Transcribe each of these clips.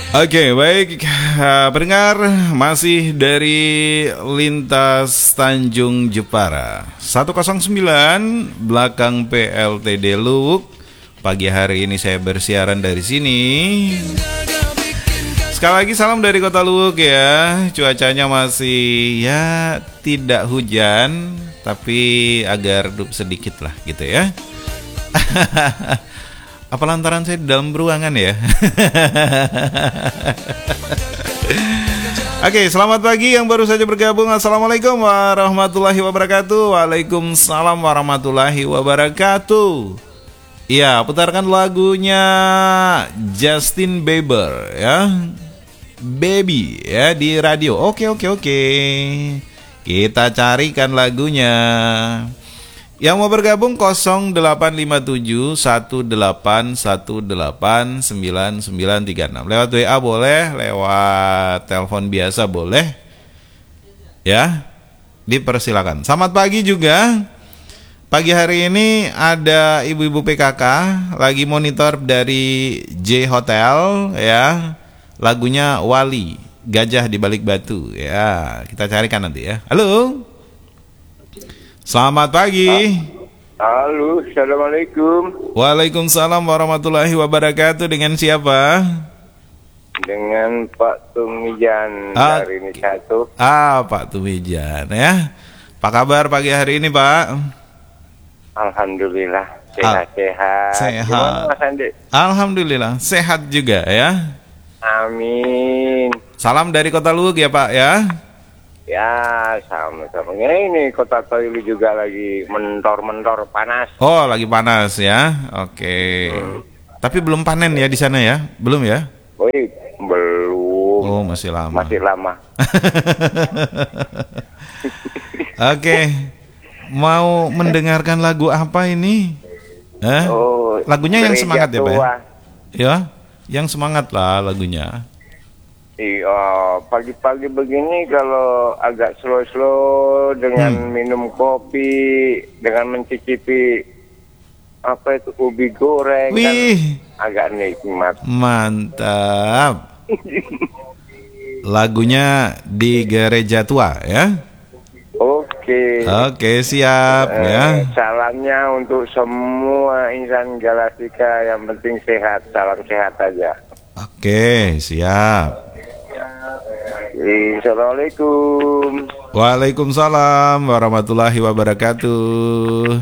Oke, baik. Pendengar, masih dari lintas Tanjung Jepara 109 belakang PLTD Luwuk. Pagi hari ini saya bersiaran dari sini. Sekali lagi salam dari Kota Luwuk ya. Cuacanya masih ya tidak hujan, tapi agak redup sedikit lah gitu ya. Apa lantaran saya di dalam ruangan ya? Oke, selamat pagi yang baru saja bergabung. Assalamualaikum warahmatullahi wabarakatuh. Waalaikumsalam warahmatullahi wabarakatuh. Iya, putarkan lagunya Justin Bieber ya, Baby ya di radio. Oke. Kita carikan lagunya. Yang mau bergabung 0857 1818 9936. Lewat WA boleh, lewat telepon biasa boleh. Ya, dipersilakan. Selamat pagi juga. Pagi hari ini ada ibu-ibu PKK lagi monitor dari J Hotel ya. Lagunya Wali, Gajah di Balik Batu ya. Kita carikan nanti ya. Halo. Selamat pagi. Halo, assalamualaikum. Waalaikumsalam warahmatullahi wabarakatuh. Dengan siapa? Dengan Pak Tumijan dari Nisatu. Pak Tumijan ya. Apa kabar pagi hari ini, Pak? Alhamdulillah sehat-sehat. Sehat. Gimana Mas Andi? Alhamdulillah sehat juga ya. Amin. Salam dari Kota Luwuk ya, Pak ya. Ya, sama-sama. Ini Kota Toilu juga lagi mentor-mentor panas. Oh, lagi panas ya. Oke. Tapi belum panen ya di sana ya? Belum ya? Wih, belum. Oh, masih lama. Masih lama. Oke. Mau mendengarkan lagu apa ini? Oh, lagunya yang semangat ya, Pak ya? tua. Ya, yang semangat lah lagunya. Iya, pagi-pagi begini kalau agak slow-slow dengan minum kopi, dengan mencicipi apa itu ubi goreng. Wih, kan agak nikmat. mantap. Lagunya di gereja tua ya. Oke, siap ya. Salamnya untuk semua insan Galastika, yang penting sehat, salam sehat aja. Oke, siap. Assalamualaikum. Waalaikumsalam warahmatullahi wabarakatuh.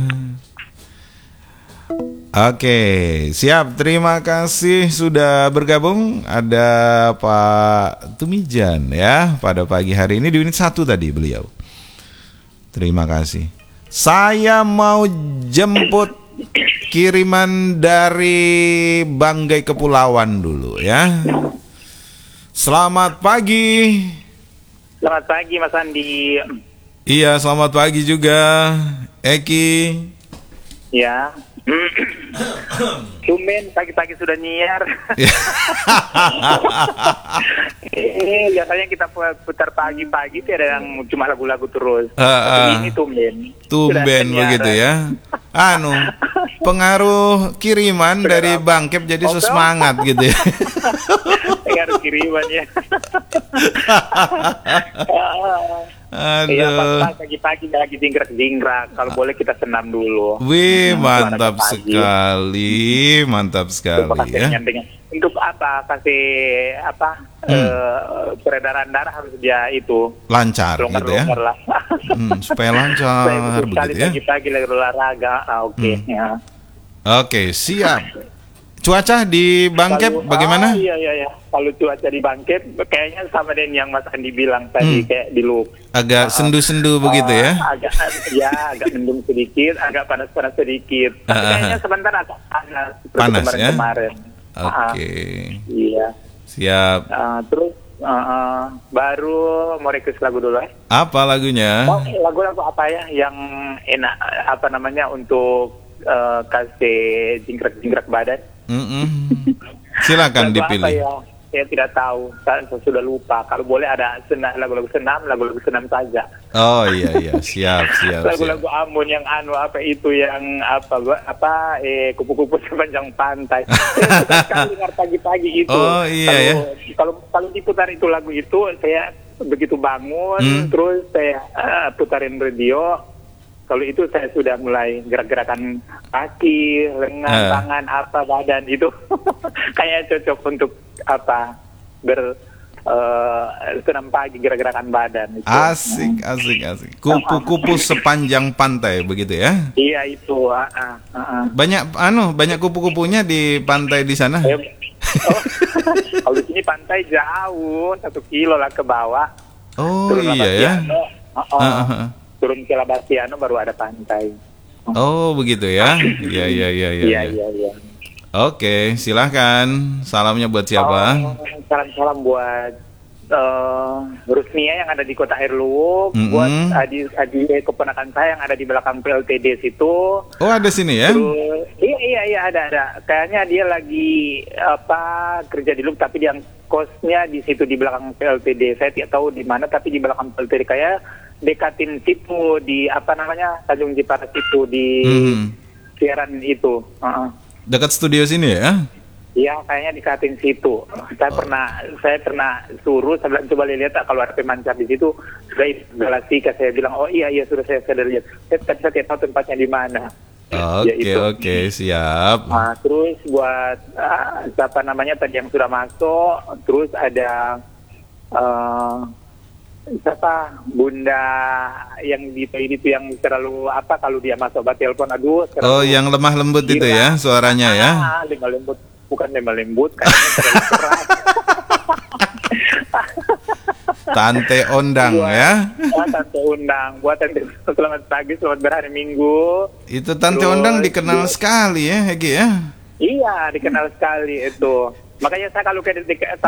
Oke, siap. Terima kasih sudah bergabung. Ada Pak Tumijan ya pada pagi hari ini di unit 1 tadi beliau. Terima kasih. Saya mau jemput kiriman dari Banggai Kepulauan dulu ya. Selamat pagi. Selamat pagi Mas Andi. Iya, selamat pagi juga Eki. Ya. Tumben pagi-pagi sudah nyiar. Biasanya kita putar pagi-pagi itu ada yang cuma lagu-lagu terus. Tapi ini tumben begitu ya. Pengaruh kiriman dari Bangkep jadi semangat gitu ya. Pengaruh kiriman ya. Aduh. Pagi-pagi lagi jingkrak-jingkrak. Kalau boleh kita senam dulu. Wih, mantap sekali, mantap sekali ya. Untuk apa? Kasih apa? Peredaran darah harus dia itu lancar gitu ya. Supaya lancar begitu ya. Pagi-pagi lagi olahraga. Oke. Ya. Oke, siap. Cuaca di Bangkep bagaimana? Iya. Kalau cuaca di Bangkep kayaknya sama dengan yang Mas Andi bilang tadi, kayak di Luwuk. Agak sendu-sendu begitu ya? Agak mendung sedikit, agak panas-panas sedikit. Tapi kayaknya sebentar agak panas ya? Kemarin. Oke. Iya. Siap. Terus baru mau request lagu dulu ya? Apa lagunya? Lagu-lagu apa ya yang enak, apa namanya, untuk kasih jingkrak-jingkrak badan? Silakan dipilih. saya tidak tahu, saya sudah lupa. Kalau boleh ada lagu-lagu senam saja. Oh iya, siap. Lagu-lagu Ambon yang apa itu yang kupu-kupu sepanjang pantai. Saya suka sekali dengar pagi-pagi itu. Oh iya Kalau diputar itu lagu itu, saya begitu bangun, terus saya putarin radio. Kalau itu saya sudah mulai gerak-gerakan kaki, lengan, tangan, badan itu. Kayaknya cocok untuk senam pagi, gerak-gerakan badan. Itu. Asik. Kupu-kupu sepanjang pantai begitu ya? Iya itu. Banyak kupu-kupunya di pantai di sana? Kalau di sini pantai jauh, 1 kilo lah ke bawah. Oh iya ya. Turun ke Labasiano baru ada pantai. Oh begitu ya. Iya. Oke, silahkan. Salamnya buat siapa? Salam buat Rusmia yang ada di Kota Air Luwuk, buat adik keponakan saya yang ada di belakang PLTD situ. Oh ada sini ya? Terus, iya ada. Kayaknya dia lagi kerja di Luwuk, tapi dia kosnya di situ di belakang PLTD. Saya tidak tahu di mana, tapi di belakang PLTD kayak dekatin situ di Tanjung Jepara situ di siaran itu. Dekat studio sini ya? Iya, kayaknya dekatin situ. Saya pernah suruh, saya bilang coba lihat kalau ada pemancar di situ. Sudah Galasika, saya bilang iya sudah saya lihat. Saya tidak tahu tempatnya di mana. Oke, siap. Nah, terus buat tadi yang sudah masuk, terus ada Bunda yang di itu yang terlalu kalau dia masuk telepon yang lemah lembut itu ya suaranya ya. Lemah lembut, bukan lemah lembut, kayaknya terlalu keras. Tante Ondang ya. Tante Ondang, buat Tante selamat pagi, selamat berhari Minggu. Itu Tante Ondang dikenal sekali ya, Hegi ya. Iya, dikenal sekali itu. Makanya saya kalau